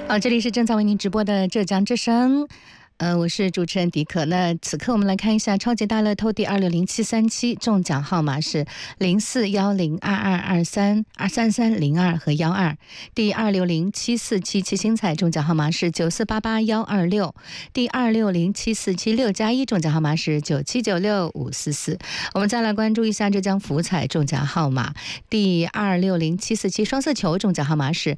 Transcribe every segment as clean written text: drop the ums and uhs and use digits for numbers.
这里是正在为您直播的浙江之声。我是主持人迪可。那此刻我们来看一下超级大乐透第260737中奖号码是041022232332和12，第260747七星彩中奖号码是9488126，第26074761+1中奖号码是9796544。我们再来关注一下浙江福彩中奖号码第260747双色球中奖号码是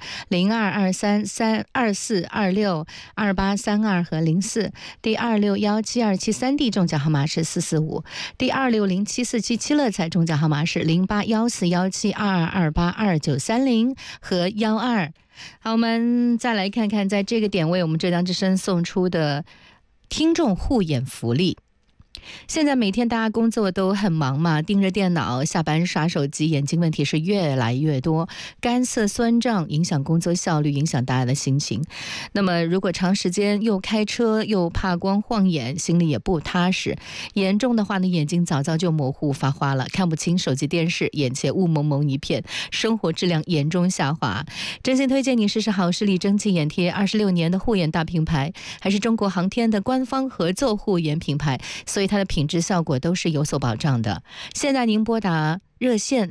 022324262832和04，第2617273D 中奖号码是445，第260747乐彩中奖号码是08141722282930和12。好，我们再来看看在这个点位我们浙江之声送出的听众护眼福利。现在每天大家工作都很忙嘛，盯着电脑，下班刷手机，眼睛问题是越来越多，干涩酸胀影响工作效率，影响大家的心情。那么如果长时间又开车又怕光晃眼，心里也不踏实，严重的话呢，眼睛早就模糊发花了，看不清手机电视，眼前雾蒙蒙一片，生活质量严重下滑。真心推荐你试试好视力蒸汽眼贴，26年的护眼大品牌，还是中国航天的官方合作护眼品牌，所以它的品质效果都是有所保障的。现在您拨打热线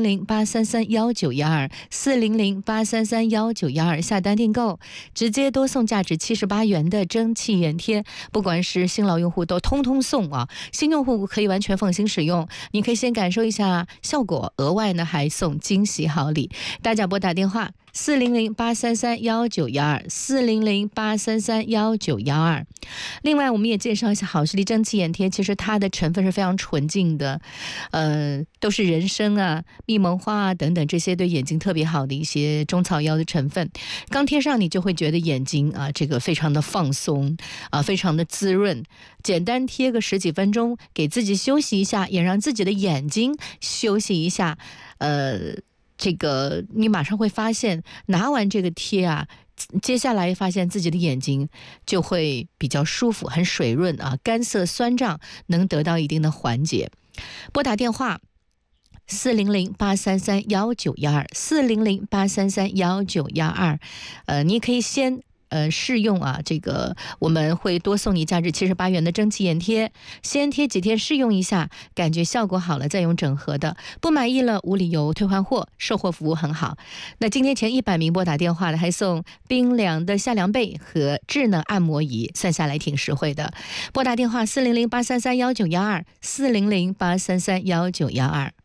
400833192，400833192下单订购，直接多送价值78元的蒸汽眼贴，不管是新老用户都通通送啊！新用户可以完全放心使用，你可以先感受一下效果，额外呢还送惊喜好礼。大家拨打电话400833192，400833192。另外我们也介绍一下好视力蒸汽眼贴，其实它的成分是非常纯净的，都是人参啊、蜜蒙花啊等等这些对眼睛特别好的一些中草药的成分。刚贴上你就会觉得眼睛啊这个非常的放松啊，非常的滋润。简单贴个10几分钟，给自己休息一下，也让自己的眼睛休息一下。这个你马上会发现，拿完这个贴啊，接下来发现自己的眼睛就会比较舒服，很水润啊，干涩酸胀能得到一定的缓解。拨打电话400833192，400833192，你也可以先试用啊，这个我们会多送你价值78元的蒸汽眼贴，先贴几天试用一下，感觉效果好了再用整盒的，不满意了无理由退换货，售后服务很好。那今天前100名拨打电话的还送冰凉的夏凉被和智能按摩仪，算下来挺实惠的。拨打电话400833192，400833192。